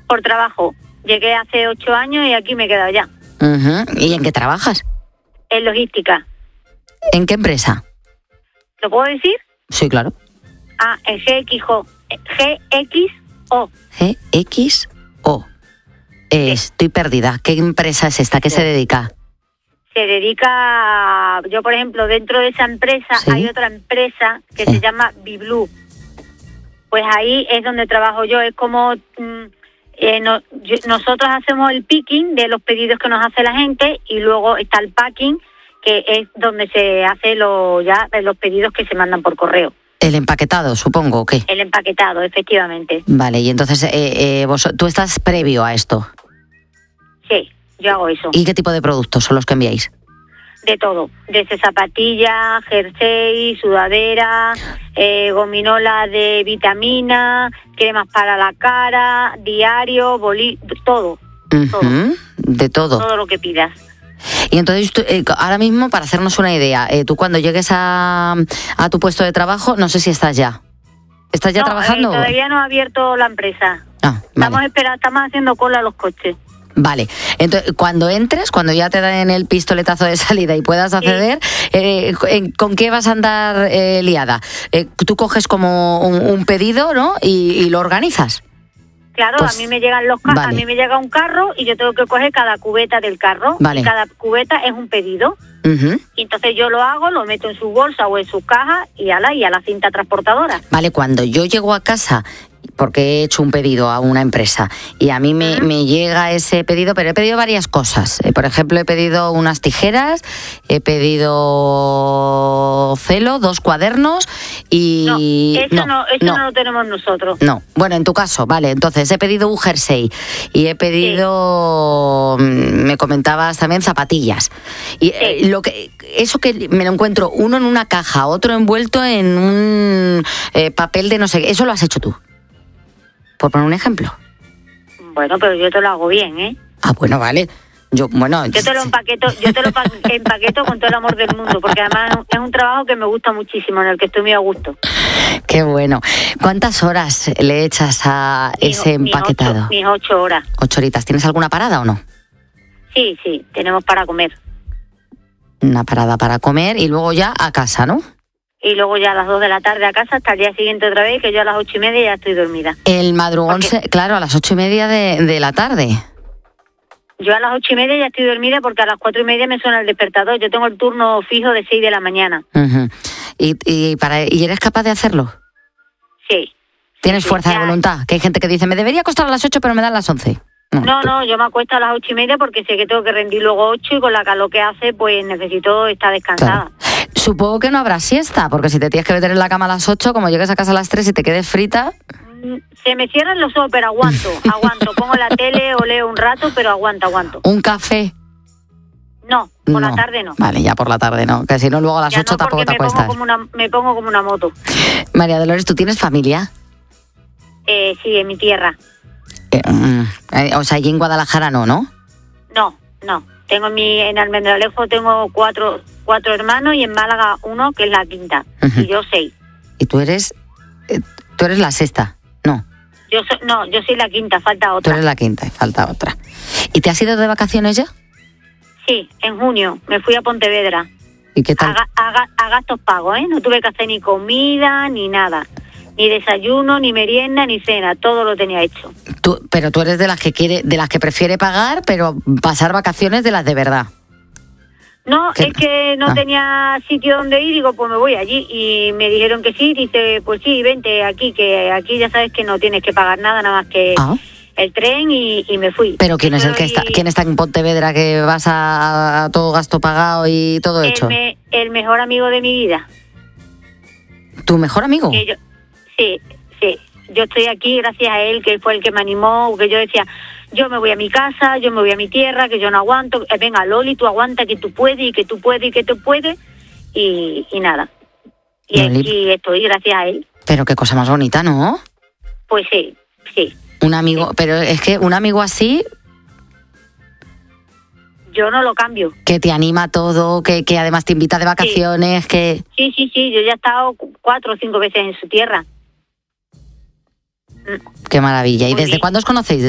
por trabajo. Llegué hace 8 años y aquí me he quedado ya. Uh-huh. ¿Y en qué trabajas? En logística. ¿En qué empresa? ¿Lo puedo decir? Sí, claro. En GXO. GXO. GXO. Estoy perdida. ¿Qué empresa es esta? ¿Qué se dedica? Se dedica, yo por ejemplo, dentro de esa empresa hay otra empresa que se llama Biblu. Pues ahí es donde trabajo yo. Es como nosotros hacemos el picking de los pedidos que nos hace la gente y luego está el packing, que es donde se hace los pedidos que se mandan por correo. El empaquetado, supongo, ¿o qué? El empaquetado, efectivamente. Vale, y entonces tú estás previo a esto. Sí, yo hago eso. ¿Y qué tipo de productos son los que enviáis? De todo, desde zapatillas, jersey, sudadera, gominola de vitamina, cremas para la cara, diario, todo. Uh-huh. De todo. Todo lo que pidas. Y entonces, ahora mismo, para hacernos una idea, tú cuando llegues a tu puesto de trabajo, no sé si estás ya. ¿Estás ya trabajando? Todavía no ha abierto la empresa. Vale. Estamos haciendo cola a los coches. Vale, entonces cuando entres, cuando ya te den el pistoletazo de salida y puedas acceder, ¿con qué vas a andar liada? Tú coges como un pedido, ¿no? Y lo organizas. Claro, pues, a mí me llegan a mí me llega un carro y yo tengo que coger cada cubeta del carro. Vale. Y cada cubeta es un pedido. Uh-huh. Y entonces yo lo hago, lo meto en su bolsa o en su caja y a la cinta transportadora. Vale, cuando yo llego a casa, porque he hecho un pedido a una empresa y a mí me llega ese pedido, pero he pedido varias cosas. Por ejemplo, he pedido unas tijeras, he pedido celo, 2 cuadernos y... No, no lo tenemos nosotros. No, bueno, en tu caso, vale, entonces he pedido un jersey y he pedido, me comentabas también, zapatillas. Y eso que me lo encuentro uno en una caja, otro envuelto en un papel de no sé qué, ¿eso lo has hecho tú? Por poner un ejemplo. Bueno, pero yo te lo hago bien, ¿eh? Bueno, vale. Yo te lo empaqueto con todo el amor del mundo, porque además es un trabajo que me gusta muchísimo, en el que estoy muy a gusto. Qué bueno. ¿Cuántas horas le echas a ese empaquetado? Mis 8 horas. 8 horitas. ¿Tienes alguna parada o no? Sí, tenemos para comer. Una parada para comer y luego ya a casa, ¿no? Y luego ya a las 2 de la tarde a casa hasta el día siguiente otra vez, que yo a las 8:30 ya estoy dormida. El madrugón, claro, a las 8:30 de la tarde. Yo a las 8:30 ya estoy dormida porque a las 4:30 me suena el despertador. Yo tengo el turno fijo de 6 de la mañana. Uh-huh. ¿Y eres capaz de hacerlo? Sí. ¿Tienes fuerza de voluntad? Que hay gente que dice, me debería acostar a las 8 pero me dan las 11. No, yo me acuesto a las 8:30 porque sé que tengo que rendir luego 8 y con la calor que hace, pues necesito estar descansada. Claro. Supongo que no habrá siesta, porque si te tienes que meter en la cama a las 8, como llegues a casa a las 3 y te quedes frita... Se me cierran los ojos, pero aguanto. Pongo la tele o leo un rato, pero aguanto. ¿Un café? No, por la tarde no. Vale, ya por la tarde no, que si no luego a las 8 tampoco te acuestas. Me pongo como una moto. María Dolores, ¿tú tienes familia? Sí, en mi tierra. O sea, allí en Guadalajara no. No. Tengo en Almendralejo tengo cuatro hermanos y en Málaga 1, que es la quinta. Uh-huh. Y yo 6. ¿Y tú eres la sexta? No. Yo soy la quinta, falta otra. Tú eres la quinta y falta otra. ¿Y te has ido de vacaciones ya? Sí, en junio me fui a Pontevedra. ¿Y qué tal? A gastos pagos, ¿eh? No tuve que hacer ni comida ni nada. Ni desayuno, ni merienda, ni cena, todo lo tenía hecho. Pero tú eres de las que prefiere pagar, pero pasar vacaciones de las de verdad. No, es que no tenía sitio donde ir, digo, pues me voy allí. Y me dijeron que sí, dice, pues sí, vente aquí, que aquí ya sabes que no tienes que pagar nada más que el tren y me fui. Pero ¿quién está en Pontevedra que vas a todo gasto pagado y todo hecho? El mejor amigo de mi vida. ¿Tu mejor amigo? Sí. Yo estoy aquí gracias a él, que fue el que me animó, que yo decía, yo me voy a mi casa, yo me voy a mi tierra, que yo no aguanto. Venga, Loli, tú aguanta, que tú puedes, y que tú puedes, y que tú puedes. Y nada. Y Loli, aquí estoy gracias a él. Pero qué cosa más bonita, ¿no? Pues sí. Un amigo, sí. Pero es que un amigo así... Yo no lo cambio. Que te anima todo, que además te invita de vacaciones, que... Sí, yo ya he estado 4 o 5 veces en su tierra. Qué maravilla. ¿Y desde cuándo os conocéis?